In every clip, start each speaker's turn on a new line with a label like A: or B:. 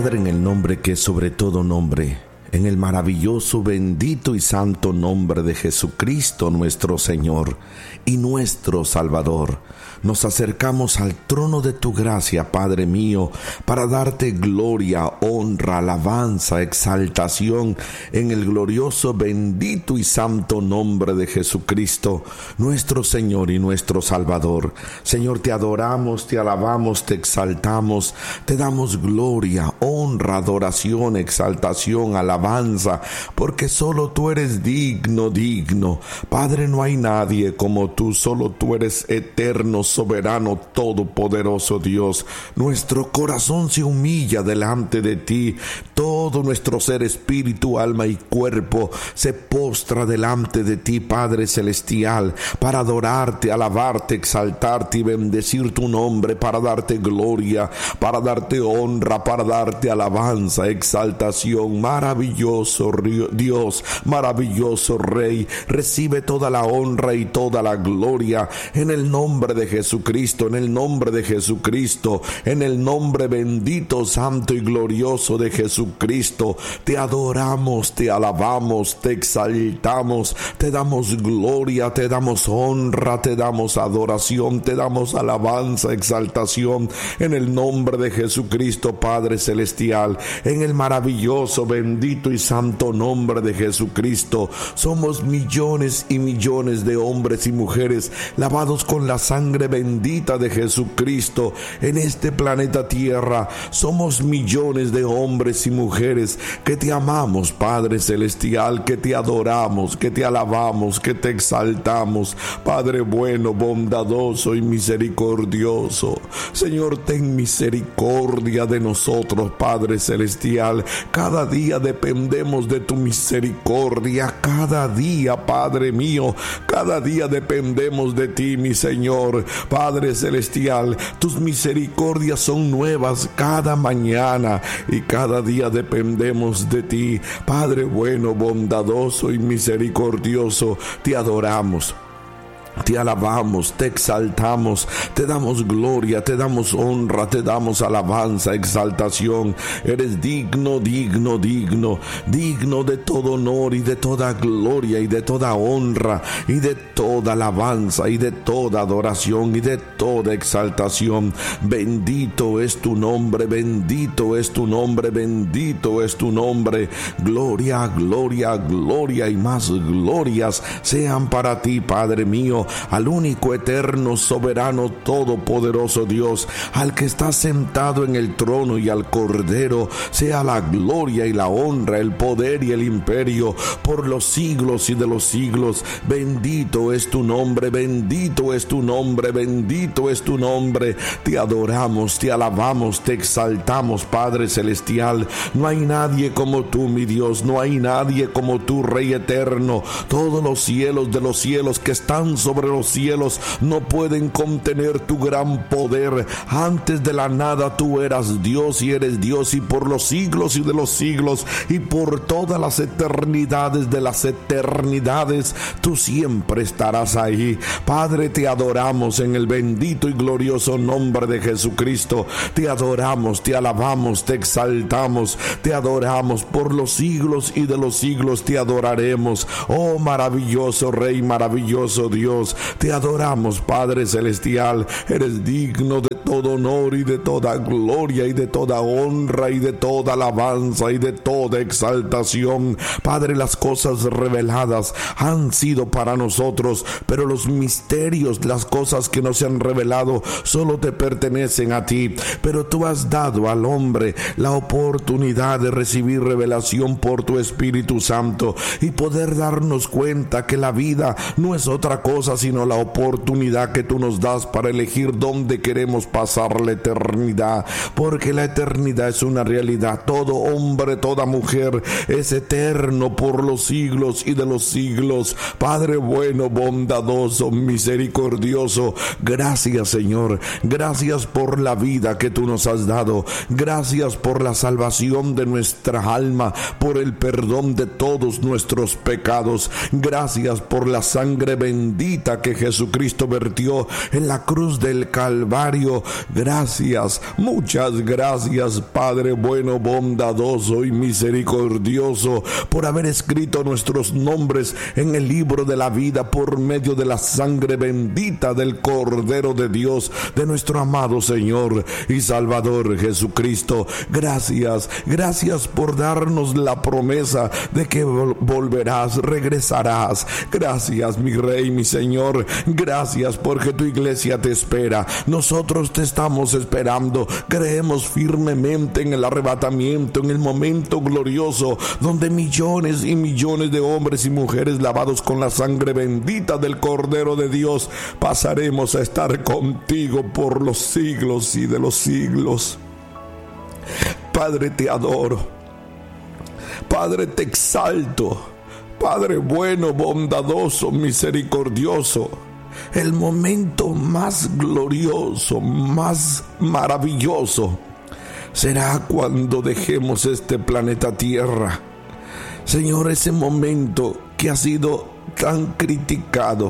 A: Padre, en el nombre que es sobre todo nombre, en el maravilloso, bendito y santo nombre de Jesucristo nuestro Señor y nuestro Salvador, nos acercamos al trono de tu gracia, Padre mío, para darte gloria, honra, alabanza, exaltación en el glorioso, bendito y santo nombre de Jesucristo, nuestro Señor y nuestro Salvador. Señor, te adoramos, te alabamos, te exaltamos, te damos gloria, honra, adoración, exaltación, alabanza, porque solo tú eres digno. Padre, no hay nadie como tú, solo tú eres eterno, soberano, todopoderoso Dios. Nuestro corazón se humilla delante de ti. Todo nuestro ser, espíritu, alma y cuerpo se postra delante de ti, Padre celestial, para adorarte, alabarte, exaltarte y bendecir tu nombre, para darte gloria, para darte honra, para darte alabanza, exaltación. Maravilloso Dios, maravilloso Rey, recibe toda la honra y toda la gloria en el nombre de Jesucristo, en el nombre de Jesucristo, en el nombre bendito, santo y glorioso de Jesucristo. Te adoramos, te alabamos, te exaltamos, te damos gloria, te damos honra, te damos adoración, te damos alabanza, exaltación en el nombre de Jesucristo, Padre celestial, en el maravilloso, bendito y santo nombre de Jesucristo. Somos millones y millones de hombres y mujeres lavados con la sangre bendita de Jesucristo en este planeta Tierra. Somos millones de hombres y mujeres que te amamos, Padre celestial, que te adoramos, que te alabamos, que te exaltamos. Padre bueno, bondadoso y misericordioso, Señor, ten misericordia de nosotros, Padre celestial. Cada día dependemos de tu misericordia, cada día, Padre mío, cada día dependemos de ti, mi Señor. Padre celestial, tus misericordias son nuevas cada mañana y cada día dependemos de ti. Padre bueno, bondadoso y misericordioso, te adoramos, te alabamos, te exaltamos, te damos gloria, te damos honra, te damos alabanza, exaltación. Eres digno de todo honor y de toda gloria y de toda honra y de toda alabanza y de toda adoración y de toda exaltación. Bendito es tu nombre, bendito es tu nombre, bendito es tu nombre. Gloria, gloria, gloria y más glorias sean para ti, Padre mío, al único, eterno, soberano, todopoderoso Dios, al que está sentado en el trono, y al Cordero sea la gloria y la honra, el poder y el imperio por los siglos y de los siglos. Bendito es tu nombre, bendito es tu nombre, bendito es tu nombre. Te adoramos, te alabamos, te exaltamos, Padre celestial. No hay nadie como tú, mi Dios, no hay nadie como tú, Rey eterno. Todos los cielos de los cielos que están sobre los cielos no pueden contener tu gran poder. Antes de la nada tú eras Dios y eres Dios, y por los siglos y de los siglos y por todas las eternidades de las eternidades tú siempre estarás ahí. Padre, te adoramos en el bendito y glorioso nombre de Jesucristo. Te adoramos, te alabamos, te exaltamos, te adoramos por los siglos y de los siglos. Te adoraremos, oh maravilloso Rey, maravilloso Dios. Te adoramos, Padre celestial. Eres digno de todo honor y de toda gloria y de toda honra y de toda alabanza y de toda exaltación. Padre, las cosas reveladas han sido para nosotros, pero los misterios, las cosas que no se han revelado, solo te pertenecen a ti. Pero tú has dado al hombre la oportunidad de recibir revelación por tu Espíritu Santo y poder darnos cuenta que la vida no es otra cosa sino la oportunidad que tú nos das para elegir dónde queremos pasar la eternidad, porque la eternidad es una realidad. Todo hombre, toda mujer es eterno por los siglos y de los siglos. Padre bueno, bondadoso, misericordioso, gracias, Señor. Gracias por la vida que tú nos has dado. Gracias por la salvación de nuestra alma, por el perdón de todos nuestros pecados. Gracias por la sangre bendita bendita que Jesucristo vertió en la cruz del Calvario. Gracias, muchas gracias, Padre bueno, bondadoso y misericordioso, por haber escrito nuestros nombres en el libro de la vida por medio de la sangre bendita del Cordero de Dios, de nuestro amado Señor y Salvador Jesucristo. Gracias, gracias por darnos la promesa de que volverás, regresarás. Gracias, mi Rey, mi Señor. Gracias porque tu iglesia te espera. Nosotros te estamos esperando. Creemos firmemente en el arrebatamiento, en el momento glorioso donde millones y millones de hombres y mujeres lavados con la sangre bendita del Cordero de Dios pasaremos a estar contigo por los siglos y de los siglos. Padre, te adoro. Padre, te exalto. Padre bueno, bondadoso, misericordioso. El momento más glorioso, más maravilloso, será cuando dejemos este planeta Tierra. Señor, ese momento que ha sido tan criticado,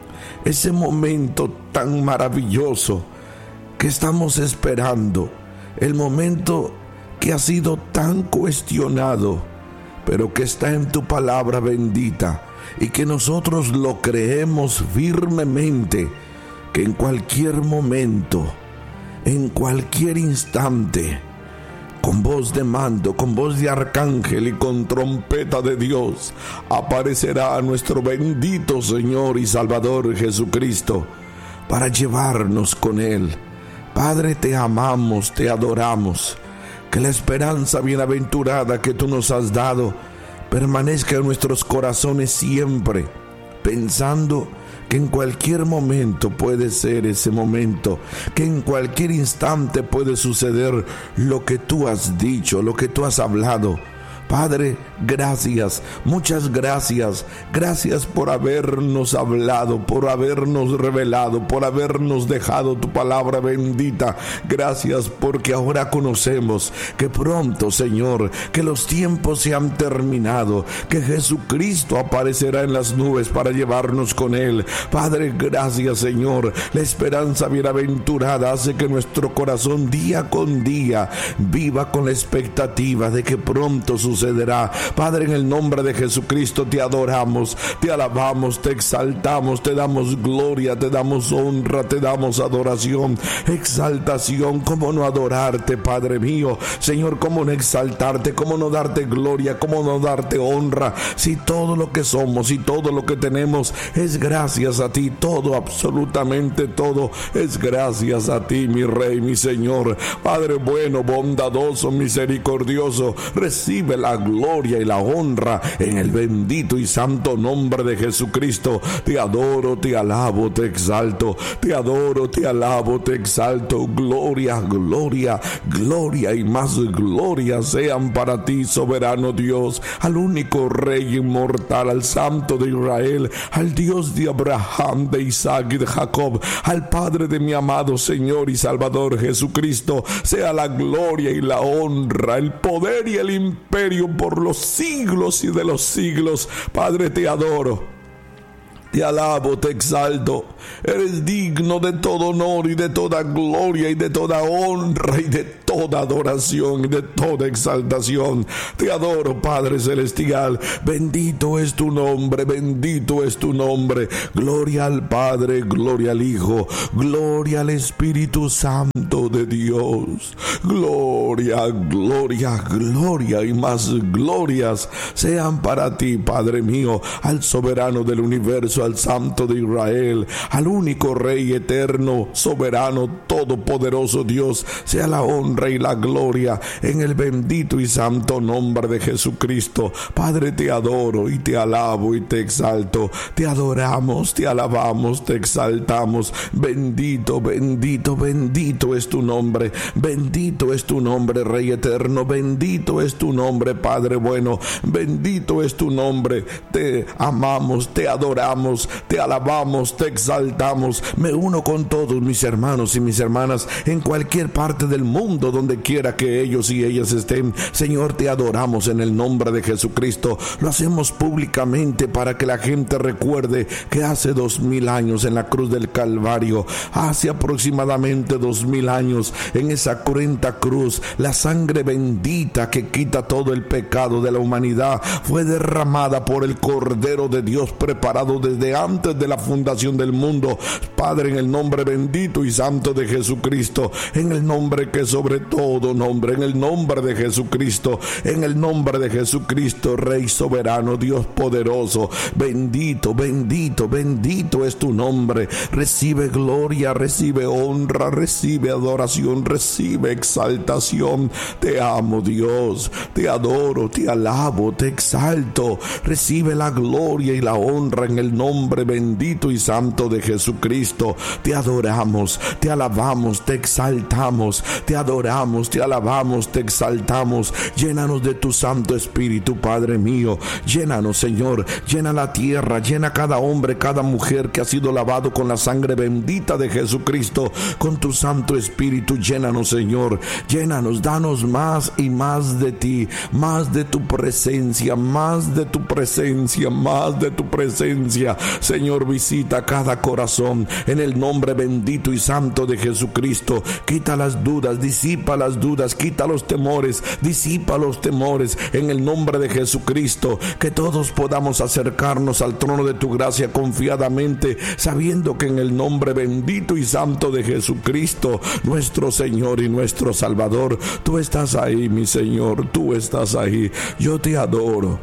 A: ese momento tan maravilloso que estamos esperando, el momento que ha sido tan cuestionado, pero que está en tu palabra bendita y que nosotros lo creemos firmemente, que en cualquier momento, en cualquier instante, con voz de mando, con voz de arcángel y con trompeta de Dios, aparecerá nuestro bendito Señor y Salvador Jesucristo para llevarnos con Él. Padre, te amamos, te adoramos. Que la esperanza bienaventurada que tú nos has dado permanezca en nuestros corazones siempre, pensando que en cualquier momento puede ser ese momento, que en cualquier instante puede suceder lo que tú has dicho, lo que tú has hablado. Padre, gracias, muchas gracias. Gracias por habernos hablado, por habernos revelado, por habernos dejado tu palabra bendita. Gracias porque ahora conocemos que pronto, Señor, que los tiempos se han terminado, que Jesucristo aparecerá en las nubes para llevarnos con Él. Padre, gracias, Señor. La esperanza bienaventurada hace que nuestro corazón día con día viva con la expectativa de que pronto sucederá. Padre, en el nombre de Jesucristo te adoramos, te alabamos, te exaltamos, te damos gloria, te damos honra, te damos adoración, exaltación. ¿Cómo no adorarte, Padre mío? Señor, ¿cómo no exaltarte? ¿Cómo no darte gloria? ¿Cómo no darte honra? Si todo lo que somos y todo lo que tenemos es gracias a ti, todo, absolutamente todo es gracias a ti, mi Rey, mi Señor. Padre bueno, bondadoso, misericordioso, recibe la gloria y la honra en el bendito y santo nombre de Jesucristo. Te adoro, te alabo, te exalto. Te adoro, te alabo, te exalto. Gloria, gloria, gloria y más gloria sean para ti, soberano Dios, al único Rey inmortal, al Santo de Israel, al Dios de Abraham, de Isaac y de Jacob, al Padre de mi amado Señor y Salvador Jesucristo. Sea la gloria y la honra, el poder y el imperio por los siglos y de los siglos. Padre, te adoro, te alabo, te exalto. Eres digno de todo honor y de toda gloria y de toda honra y de toda adoración y de toda exaltación. Te adoro, Padre celestial. Bendito es tu nombre, bendito es tu nombre. Gloria al Padre, gloria al Hijo, gloria al Espíritu Santo de Dios. Gloria, gloria, gloria y más glorias sean para ti, Padre mío, al soberano del universo, al Santo de Israel, al único Rey eterno, soberano, todopoderoso Dios. Sea la honra y la gloria en el bendito y santo nombre de Jesucristo. Padre, te adoro y te alabo y te exalto. Te adoramos, te alabamos, te exaltamos. Bendito, bendito, bendito es tu nombre. Bendito es tu nombre, Rey eterno. Bendito es tu nombre, Padre bueno. Bendito es tu nombre. Te amamos, te adoramos, te alabamos, te exaltamos. Me uno con todos mis hermanos y mis hermanas en cualquier parte del mundo mundo, donde quiera que ellos y ellas estén. Señor, te adoramos en el nombre de Jesucristo. Lo hacemos públicamente para que la gente recuerde que hace 2000 años en la cruz del Calvario, hace aproximadamente 2000 años en esa cruenta cruz, la sangre bendita que quita todo el pecado de la humanidad fue derramada por el Cordero de Dios, preparado desde antes de la fundación del mundo. Padre, en el nombre bendito y santo de Jesucristo, en el nombre que sobre todo nombre, en el nombre de Jesucristo, en el nombre de Jesucristo, Rey soberano, Dios poderoso, bendito, bendito, bendito es tu nombre. Recibe gloria, recibe honra, recibe adoración, recibe exaltación. Te amo, Dios, te adoro, te alabo, te exalto. Recibe la gloria y la honra en el nombre bendito y santo de Jesucristo. Te adoramos, te alabamos, te exaltamos, te adoramos, te alabamos, te exaltamos. Llénanos de tu Santo Espíritu, Padre mío. Llénanos, Señor, llena la tierra, llena cada hombre, cada mujer que ha sido lavado con la sangre bendita de Jesucristo, con tu Santo Espíritu. Llénanos, Señor, llénanos, danos más y más de ti, más de tu presencia, más de tu presencia, más de tu presencia. Señor, visita cada corazón en el nombre bendito y santo de Jesucristo. Quita las dudas, disipa las dudas, quita los temores, disipa los temores en el nombre de Jesucristo. Que todos podamos acercarnos al trono de tu gracia confiadamente, sabiendo que en el nombre bendito y santo de Jesucristo, nuestro Señor y nuestro Salvador, tú estás ahí, mi Señor, tú estás ahí. Yo te adoro,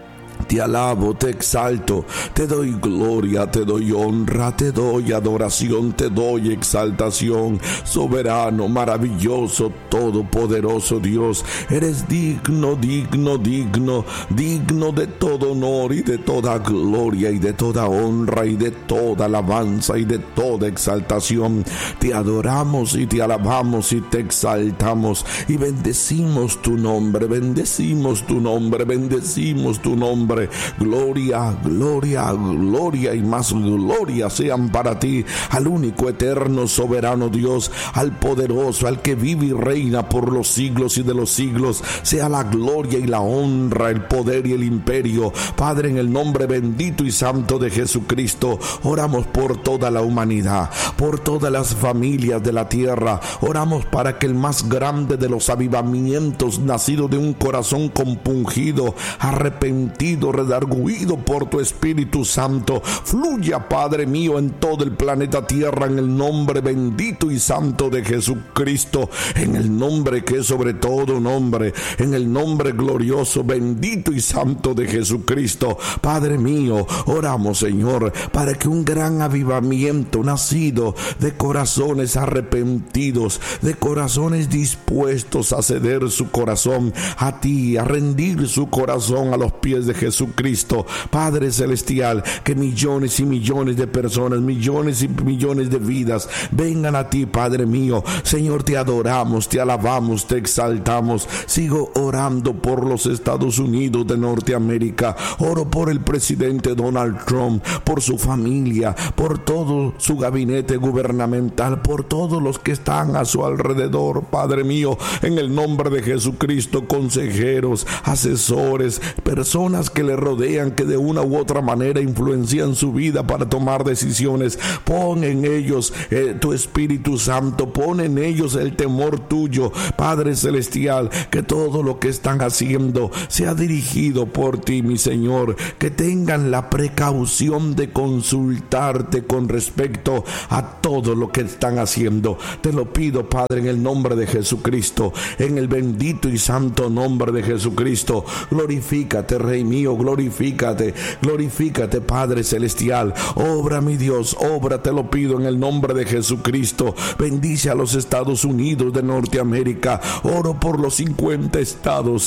A: te alabo, te exalto, te doy gloria, te doy honra, te doy adoración, te doy exaltación. Soberano, maravilloso, todopoderoso Dios, eres digno, digno, digno, digno de todo honor y de toda gloria y de toda honra y de toda alabanza y de toda exaltación. Te adoramos y te alabamos y te exaltamos y bendecimos tu nombre, bendecimos tu nombre, bendecimos tu nombre. Gloria, gloria, gloria y más gloria sean para ti, al único eterno soberano Dios, al poderoso, al que vive y reina por los siglos y de los siglos. Sea la gloria y la honra, el poder y el imperio. Padre, en el nombre bendito y santo de Jesucristo, oramos por toda la humanidad, por todas las familias de la tierra. Oramos para que el más grande de los avivamientos, nacido de un corazón compungido, arrepentido, redarguido por tu Espíritu Santo, fluya, Padre mío, en todo el planeta Tierra, en el nombre bendito y santo de Jesucristo, en el nombre que es sobre todo nombre, en el nombre glorioso, bendito y santo de Jesucristo. Padre mío, oramos, Señor, para que un gran avivamiento nacido de corazones arrepentidos, de corazones dispuestos a ceder su corazón a ti, a rendir su corazón a los pies de Jesucristo. Padre celestial, que millones y millones de personas, millones y millones de vidas vengan a ti, Padre mío. Señor, te adoramos, te alabamos, te exaltamos. Sigo orando por los Estados Unidos de Norteamérica. Oro por el presidente Donald Trump, por su familia, por todo su gabinete gubernamental, por todos los que están a su alrededor, Padre mío, en el nombre de Jesucristo, consejeros, asesores, personas que le rodean, que de una u otra manera influencian su vida para tomar decisiones. Pon en ellos tu Espíritu Santo, pon en ellos el temor tuyo, Padre celestial, que todo lo que están haciendo sea dirigido por ti, mi Señor, que tengan la precaución de consultarte con respecto a todo lo que están haciendo. Te lo pido, Padre, en el nombre de Jesucristo, en el bendito y santo nombre de Jesucristo. Glorifícate, Rey mío, glorifícate, glorifícate, Padre celestial. Obra, mi Dios, obra, te lo pido en el nombre de Jesucristo. Bendice a los Estados Unidos de Norteamérica. Oro por los 50 estados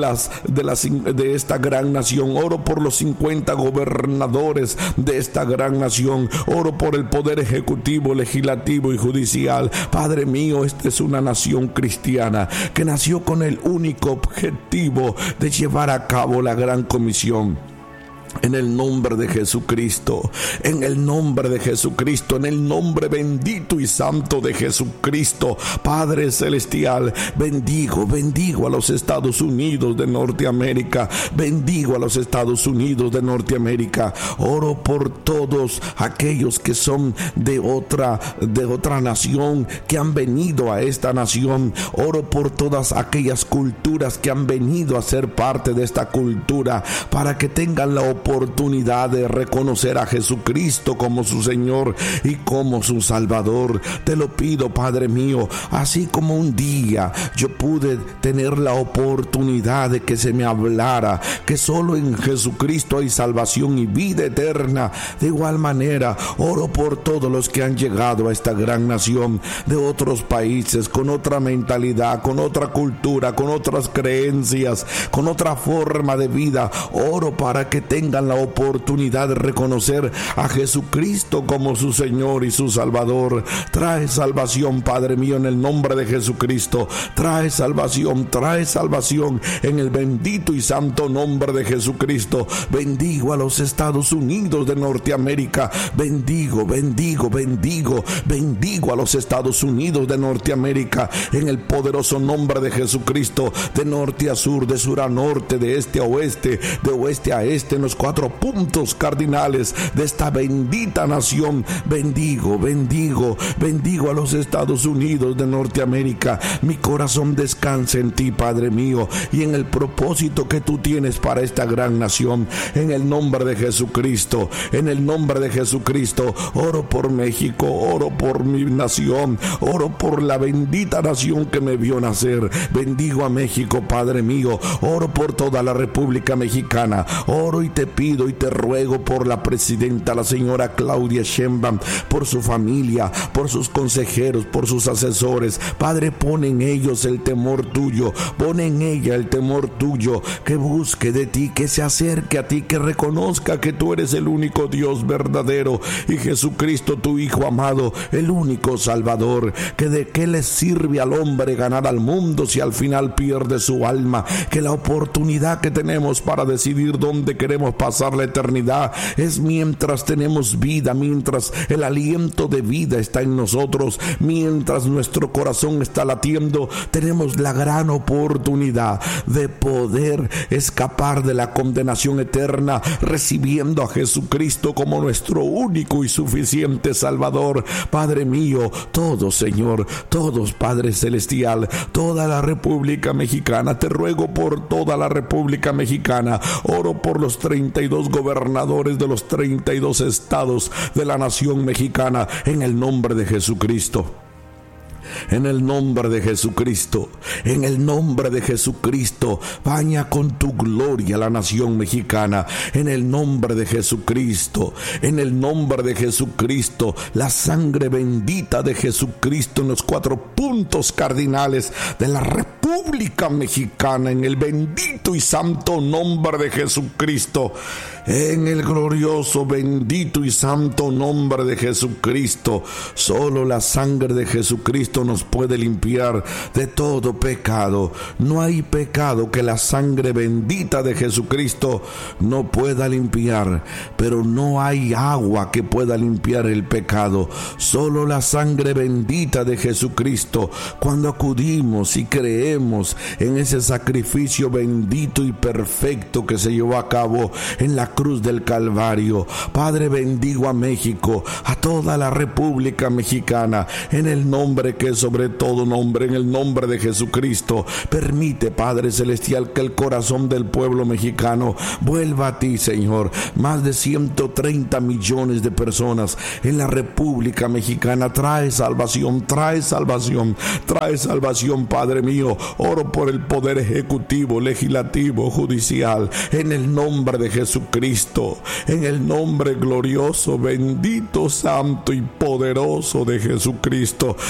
A: de esta gran nación. Oro por los 50 gobernadores de esta gran nación. Oro por el poder ejecutivo, legislativo y judicial. Padre mío, esta es una nación cristiana que nació con el único objetivo de llevar a cabo la gran comisión. En el nombre de Jesucristo, en el nombre de Jesucristo, en el nombre bendito y santo de Jesucristo, Padre Celestial, bendigo a los Estados Unidos de Norteamérica, bendigo a los Estados Unidos de Norteamérica. Oro por todos aquellos que son de otra nación, que han venido a esta nación. Oro por todas aquellas culturas que han venido a ser parte de esta cultura, para que tengan la oportunidad de reconocer a Jesucristo como su Señor y como su Salvador. Te lo pido, Padre mío, así como un día yo pude tener la oportunidad de que se me hablara que solo en Jesucristo hay salvación y vida eterna. De igual manera, oro por todos los que han llegado a esta gran nación de otros países, con otra mentalidad, con otra cultura, con otras creencias, con otra forma de vida. Oro para que tengan la oportunidad de reconocer a Jesucristo como su Señor y su Salvador. Trae salvación, Padre mío, en el nombre de Jesucristo. Trae salvación en el bendito y santo nombre de Jesucristo. Bendigo a los Estados Unidos de Norteamérica. Bendigo a los Estados Unidos de Norteamérica en el poderoso nombre de Jesucristo. De norte a sur, de sur a norte, de este a oeste, de oeste a este, en los 4 puntos cardinales de esta bendita nación. Bendigo a los Estados Unidos de Norteamérica. Mi corazón descansa en ti, Padre mío, y en el propósito que tú tienes para esta gran nación. En el nombre de Jesucristo, oro por México, oro por mi nación, oro por la bendita nación que me vio nacer. Bendigo a México, Padre mío. Oro por toda la República Mexicana. Oro y te pido y te ruego por la presidenta, la señora Claudia Sheinbaum, por su familia, por sus consejeros, por sus asesores. Padre, pon en ellos el temor tuyo, pon en ella el temor tuyo, que busque de ti, que se acerque a ti, que reconozca que tú eres el único Dios verdadero y Jesucristo, tu Hijo amado, el único Salvador. Que de qué le sirve al hombre ganar al mundo si al final pierde su alma. Que la oportunidad que tenemos para decidir dónde queremos pasar la eternidad es mientras tenemos vida, mientras el aliento de vida está en nosotros, mientras nuestro corazón está latiendo. Tenemos la gran oportunidad de poder escapar de la condenación eterna, recibiendo a Jesucristo como nuestro único y suficiente Salvador. Padre mío, todos, Señor, todos, Padre Celestial, toda la República Mexicana, te ruego por toda la República Mexicana. Oro por los 32 gobernadores de los 32 estados de la nación mexicana, en el nombre de Jesucristo. En el nombre de Jesucristo, en el nombre de Jesucristo, baña con tu gloria la nación mexicana. En el nombre de Jesucristo, en el nombre de Jesucristo, la sangre bendita de Jesucristo en los 4 puntos cardinales de la República Mexicana, en el bendito y santo nombre de Jesucristo. En el glorioso, bendito y santo nombre de Jesucristo. Solo la sangre de Jesucristo nos puede limpiar de todo pecado. No hay pecado que la sangre bendita de Jesucristo no pueda limpiar, pero no hay agua que pueda limpiar el pecado. Solo la sangre bendita de Jesucristo. Cuando acudimos y creemos en ese sacrificio bendito y perfecto que se llevó a cabo en la cruz del Calvario. Padre, bendigo a México, a toda la República Mexicana, en el nombre que es sobre todo nombre, en el nombre de Jesucristo. Permite, Padre Celestial, que el corazón del pueblo mexicano vuelva a ti, Señor. Más de 130 millones de personas en la República Mexicana. Trae salvación, Padre mío. Oro por el poder ejecutivo, legislativo, judicial, en el nombre de Jesucristo. En el nombre glorioso, bendito, santo y poderoso de Jesucristo.